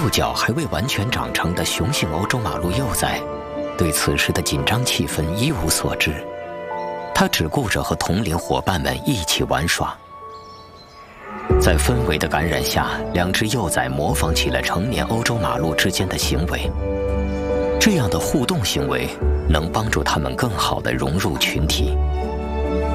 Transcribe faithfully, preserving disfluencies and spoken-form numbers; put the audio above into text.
右脚还未完全长成的雄性欧洲马鹿幼崽，对此时的紧张气氛一无所知，它只顾着和同龄伙伴们一起玩耍。在氛围的感染下，两只幼崽模仿起了成年欧洲马鹿之间的行为。这样的互动行为能帮助它们更好地融入群体。